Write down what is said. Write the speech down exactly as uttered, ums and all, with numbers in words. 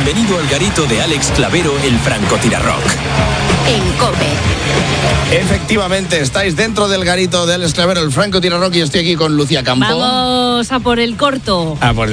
Bienvenido al garito de Alex Clavero, el francotirarrock. En COPE. Efectivamente, estáis dentro del garito de Alex Clavero, el francotirarrock, y estoy aquí con Lucía Campo. Vamos a por el corto. A por